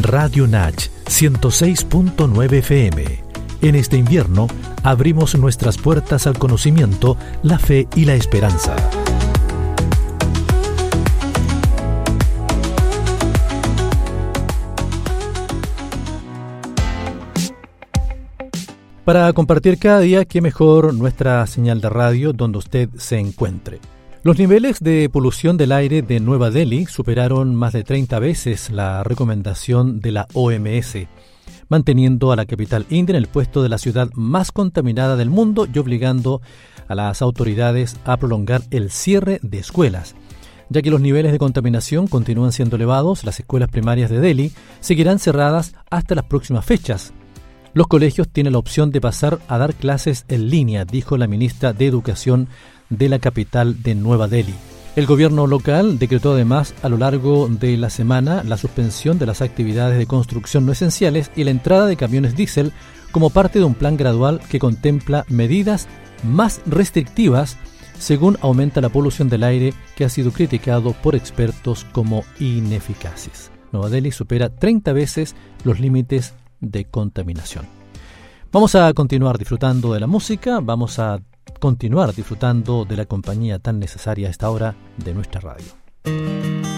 Radio Nach 106.9 FM. En este invierno abrimos nuestras puertas al conocimiento, la fe y la esperanza. Para compartir cada día, qué mejor nuestra señal de radio donde usted se encuentre. Los niveles de polución del aire de Nueva Delhi superaron más de 30 veces la recomendación de la OMS, manteniendo a la capital india en el puesto de la ciudad más contaminada del mundo y obligando a las autoridades a prolongar el cierre de escuelas. Ya que los niveles de contaminación continúan siendo elevados, las escuelas primarias de Delhi seguirán cerradas hasta las próximas fechas. Los colegios tienen la opción de pasar a dar clases en línea, dijo la ministra de Educación de la capital de Nueva Delhi. El gobierno local decretó además a lo largo de la semana la suspensión de las actividades de construcción no esenciales y la entrada de camiones diésel como parte de un plan gradual que contempla medidas más restrictivas según aumenta la polución del aire, que ha sido criticado por expertos como ineficaces. Nueva Delhi supera 30 veces los límites de contaminación. Vamos a continuar disfrutando de la música, vamos a continuar disfrutando de la compañía tan necesaria a esta hora de nuestra radio.